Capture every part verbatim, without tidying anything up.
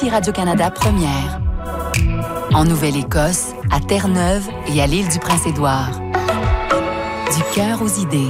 Ici Radio-Canada Première. En Nouvelle-Écosse, à Terre-Neuve et à l'île du Prince-Édouard. Du cœur aux idées.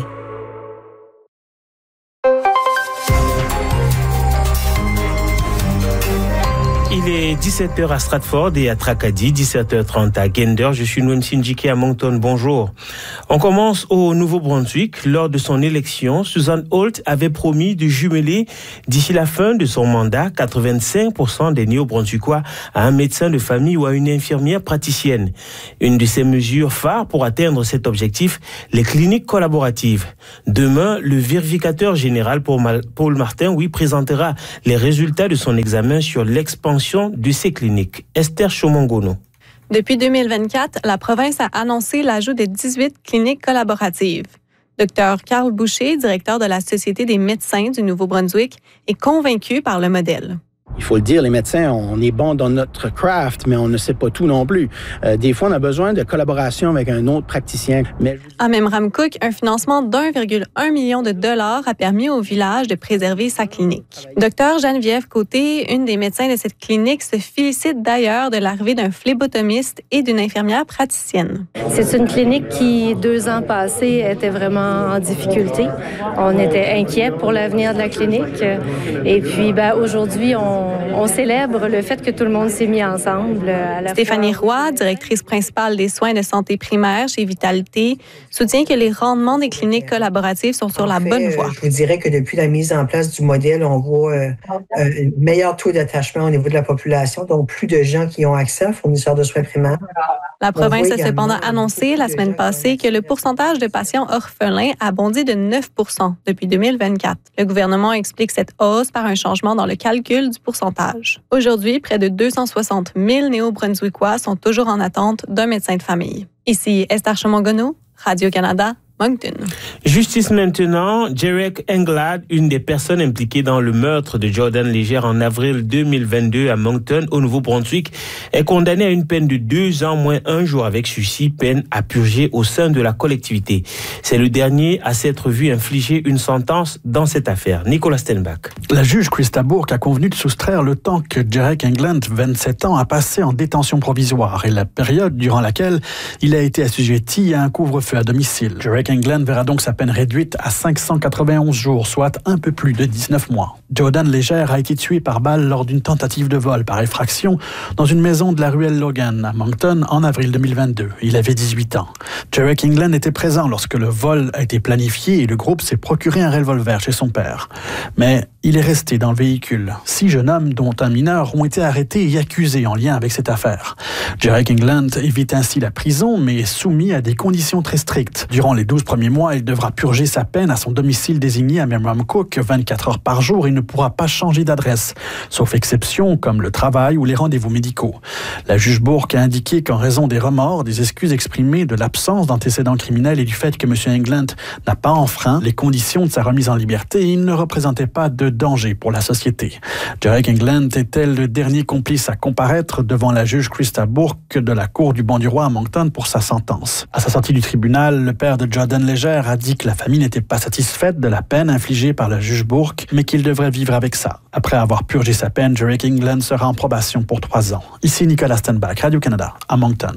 Il est dix-sept heures à Stratford et à Tracadie, dix-sept heures trente à Gander. Je suis Nwemsi Njike à Moncton. Bonjour. On commence au Nouveau-Brunswick. Lors de son élection, Susan Holt avait promis de jumeler d'ici la fin de son mandat quatre-vingt-cinq pour cent des Néo-Brunswickois à un médecin de famille ou à une infirmière praticienne. Une de ces mesures phares pour atteindre cet objectif, les cliniques collaboratives. Demain, le vérificateur général Paul Martin, oui, présentera les résultats de son examen sur l'expansion de ces cliniques. Esther Chomongono. Depuis deux mille vingt-quatre, la province a annoncé l'ajout de dix-huit cliniques collaboratives. Docteur Carl Boucher, directeur de la Société des médecins du Nouveau-Brunswick, est convaincu par le modèle. Il faut le dire, les médecins, on est bon dans notre craft, mais on ne sait pas tout non plus. Euh, des fois, on a besoin de collaboration avec un autre praticien. Mais... À Memramcook, un financement d'un virgule un million de dollars a permis au village de préserver sa clinique. Docteur Geneviève Côté, une des médecins de cette clinique, se félicite d'ailleurs de l'arrivée d'un phlébotomiste et d'une infirmière praticienne. C'est une clinique qui, deux ans passés, était vraiment en difficulté. On était inquiets pour l'avenir de la clinique. Et puis, ben, aujourd'hui, on On célèbre le fait que tout le monde s'est mis ensemble. À la Stéphanie fois... Roy, directrice principale des soins de santé primaire chez Vitalité, soutient que les rendements des cliniques collaboratives sont sur en la fait, bonne voie. Je vous dirais que depuis la mise en place du modèle, on voit euh, un meilleur taux d'attachement au niveau de la population, donc plus de gens qui ont accès aux fournisseurs de soins primaires. La province a cependant annoncé la semaine passée que le pourcentage de patients orphelins a bondi de neuf pour cent depuis deux mille vingt-quatre. Le gouvernement explique cette hausse par un changement dans le calcul du pourcentage. Aujourd'hui, près de deux cent soixante mille Néo-Brunswickois sont toujours en attente d'un médecin de famille. Ici Esther Chomongono, Radio-Canada, Moncton. Justice maintenant, Jarek Englad, une des personnes impliquées dans le meurtre de Jordan Léger en avril deux mille vingt-deux à Moncton, au Nouveau-Brunswick, est condamné à une peine de deux ans moins un jour avec sursis, peine à purger au sein de la collectivité. C'est le dernier à s'être vu infliger une sentence dans cette affaire. Nicolas Stenbach. La juge Christa Bourque a convenu de soustraire le temps que Jarek Englad, vingt-sept ans, a passé en détention provisoire et la période durant laquelle il a été assujetti à un couvre-feu à domicile. Jarek Englad verra donc sa peine réduite à cinq cent quatre-vingt-onze jours, soit un peu plus de dix-neuf mois. Jordan Léger a été tué par balle lors d'une tentative de vol par effraction dans une maison de la ruelle Logan à Moncton en avril deux mille vingt-deux. Il avait dix-huit ans. Jarek Englad était présent lorsque le vol a été planifié et le groupe s'est procuré un revolver chez son père. Mais il est resté dans le véhicule. Six jeunes hommes, dont un mineur, ont été arrêtés et accusés en lien avec cette affaire. Jarek Englad évite ainsi la prison, mais est soumis à des conditions très strictes. Durant les douze premiers mois, il devra purger sa peine à son domicile désigné à Memramcook vingt-quatre heures par jour et ne pourra pas changer d'adresse, sauf exception comme le travail ou les rendez-vous médicaux. La juge Bourque a indiqué qu'en raison des remords, des excuses exprimées, de l'absence d'antécédents criminels et du fait que M. Englad n'a pas enfreint les conditions de sa remise en liberté, il ne représentait pas de danger pour la société. Jarek Englad était le dernier complice à comparaître devant la juge Christa Bourque de la Cour du banc du roi à Moncton pour sa sentence. À sa sortie du tribunal, le père de Jordan Léger a dit que la famille n'était pas satisfaite de la peine infligée par la juge Bourque, mais qu'il devrait vivre avec ça. Après avoir purgé sa peine, Jarek Englad sera en probation pour trois ans. Ici Nicolas Stenbach, Radio-Canada, à Moncton.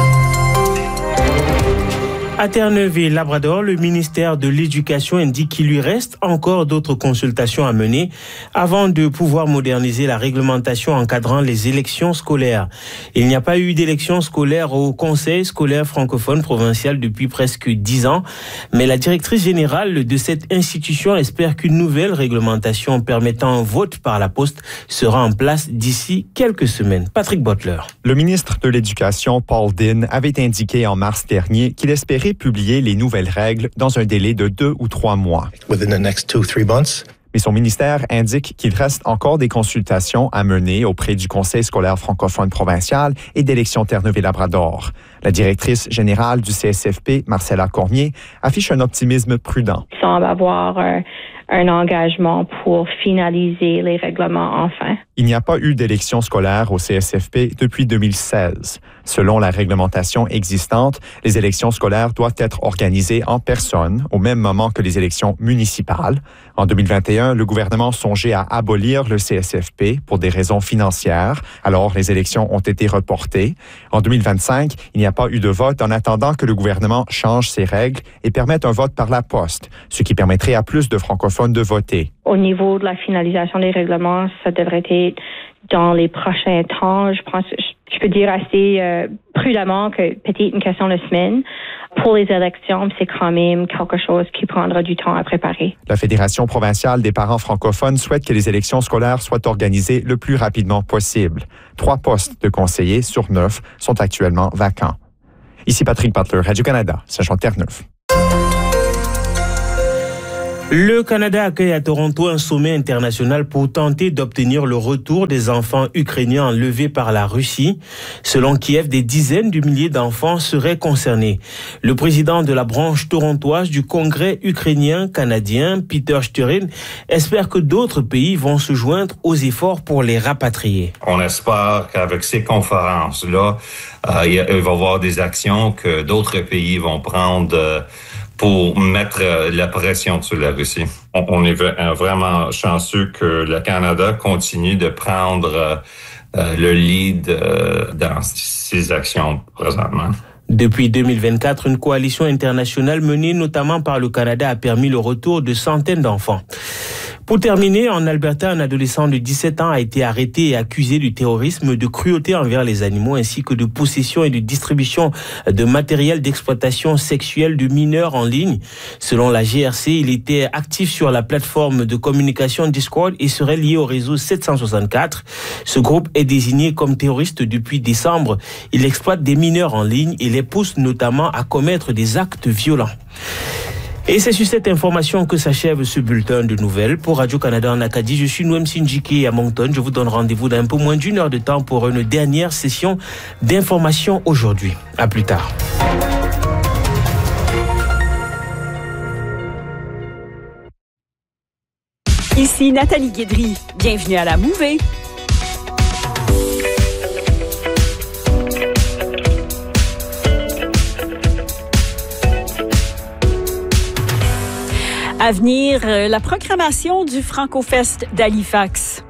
À Terre-Neuve et Labrador, le ministère de l'Éducation indique qu'il lui reste encore d'autres consultations à mener avant de pouvoir moderniser la réglementation encadrant les élections scolaires. Il n'y a pas eu d'élections scolaires au Conseil scolaire francophone provincial depuis presque dix ans, mais la directrice générale de cette institution espère qu'une nouvelle réglementation permettant un vote par la poste sera en place d'ici quelques semaines. Patrick Butler. Le ministre de l'Éducation, Paul Dinn, avait indiqué en mars dernier qu'il espérait publier les nouvelles règles dans un délai de deux ou trois mois. Within the next two, three months. Mais son ministère indique qu'il reste encore des consultations à mener auprès du Conseil scolaire francophone provincial et d'Élections Terre-Neuve et Labrador. La directrice générale du C S F P, Marcella Cormier, affiche un optimisme prudent. Il semble avoir un, un engagement pour finaliser les règlements enfin. Il n'y a pas eu d'élection scolaire au C S F P depuis deux mille seize. Selon la réglementation existante, les élections scolaires doivent être organisées en personne au même moment que les élections municipales. En deux mille vingt et un, le gouvernement songeait à abolir le C S F P pour des raisons financières. Alors, les élections ont été reportées. En deux mille vingt-cinq, il n'y a pas eu de vote en attendant que le gouvernement change ses règles et permette un vote par la poste, ce qui permettrait à plus de francophones de voter. Au niveau de la finalisation des règlements, ça devrait être dans les prochains temps. Je pense, je peux dire assez euh, prudemment que peut-être une question de semaine. Pour les élections, c'est quand même quelque chose qui prendra du temps à préparer. La Fédération provinciale des parents francophones souhaite que les élections scolaires soient organisées le plus rapidement possible. Trois postes de conseillers sur neuf sont actuellement vacants. Ici Patrick Butler, Radio-Canada, Saint-Jean-Terre-Neuve. Le Canada accueille à Toronto un sommet international pour tenter d'obtenir le retour des enfants ukrainiens enlevés par la Russie. Selon Kiev, des dizaines de milliers d'enfants seraient concernés. Le président de la branche torontoise du Congrès ukrainien canadien, Peter Sturyn, espère que d'autres pays vont se joindre aux efforts pour les rapatrier. On espère qu'avec ces conférences-là, euh, il va y avoir des actions que d'autres pays vont prendre euh, pour mettre la pression sur la Russie. On est vraiment chanceux que le Canada continue de prendre le lead dans ces actions présentement. Depuis deux mille vingt-quatre, une coalition internationale menée notamment par le Canada a permis le retour de centaines d'enfants. Pour terminer, en Alberta, un adolescent de dix-sept ans a été arrêté et accusé du terrorisme, de cruauté envers les animaux ainsi que de possession et de distribution de matériel d'exploitation sexuelle de mineurs en ligne. Selon la G R C, il était actif sur la plateforme de communication Discord et serait lié au réseau sept cent soixante-quatre. Ce groupe est désigné comme terroriste depuis décembre. Il exploite des mineurs en ligne et les pousse notamment à commettre des actes violents. Et c'est sur cette information que s'achève ce bulletin de nouvelles. Pour Radio-Canada en Acadie, je suis Noem Sindjiki à Moncton. Je vous donne rendez-vous dans un peu moins d'une heure de temps pour une dernière session d'information aujourd'hui. À plus tard. Ici Nathalie Guédry. Bienvenue à la Mouvée. À venir, la programmation du Franco-Fest d'Halifax.